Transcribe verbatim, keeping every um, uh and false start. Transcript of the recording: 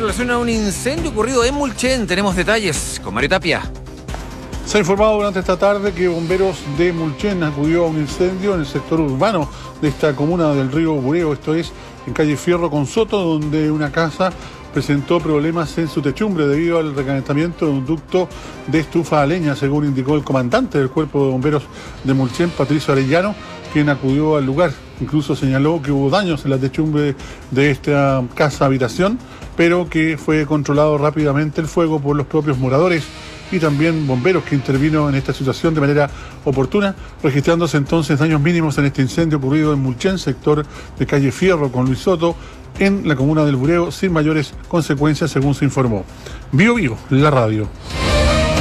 relación a un incendio ocurrido en Mulchen. Tenemos detalles con Mario Tapia. Se ha informado durante esta tarde que bomberos de Mulchen acudió a un incendio en el sector urbano de esta comuna del río Bureo, esto es en calle Fierro con Soto, donde una casa presentó problemas en su techumbre debido al recalentamiento de un ducto de estufa a leña, según indicó el comandante del Cuerpo de Bomberos de Mulchen, Patricio Arellano, quien acudió al lugar. Incluso señaló que hubo daños en la techumbre de esta casa habitación, pero que fue controlado rápidamente el fuego por los propios moradores y también bomberos que intervino en esta situación de manera oportuna, registrándose entonces daños mínimos en este incendio ocurrido en Mulchen, sector de calle Fierro con Luis Soto, en la comuna del Bureo, sin mayores consecuencias según se informó. Bio Bio, la radio.